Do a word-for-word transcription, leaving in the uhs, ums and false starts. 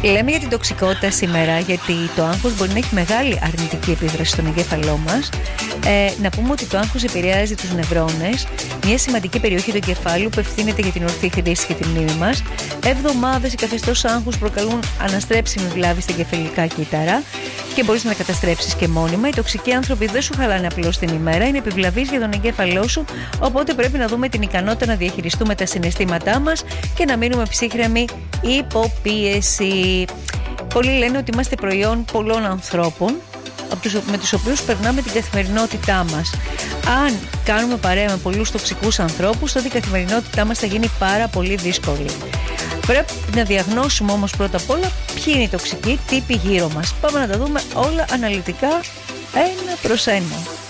Λέμε για την τοξικότητα σήμερα, γιατί το άγχος μπορεί να έχει μεγάλη αρνητική επίδραση στον εγκέφαλό μας. Ε, να πούμε ότι το άγχος επηρεάζει τους νευρώνες, μια σημαντική περιοχή του εγκεφάλου που ευθύνεται για την ορθή χρήση και τη μνήμη μας. Εβδομάδες ή καθεστώς άγχους προκαλούν αναστρέψιμη βλάβη στα εγκεφαλικά κύτταρα και μπορείς να τα καταστρέψεις και μόνιμα. Οι τοξικοί άνθρωποι δεν σου χαλάνε απλώς την ημέρα, είναι επιβλαβείς για τον εγκέφαλό σου. Οπότε πρέπει να δούμε την ικανότητα να διαχειριστούμε τα συναισθήματά μας και να μείνουμε ψύχρεμοι υποπίεση. Πολλοί λένε ότι είμαστε προϊόν πολλών ανθρώπων με τους οποίους περνάμε την καθημερινότητά μας. Αν κάνουμε παρέα με πολλούς τοξικούς ανθρώπους, τότε η καθημερινότητά μας θα γίνει πάρα πολύ δύσκολη. Πρέπει να διαγνώσουμε όμως πρώτα απ' όλα ποιοι είναι οι τοξικοί τύποι γύρω μας. Πάμε να τα δούμε όλα αναλυτικά ένα προς ένα.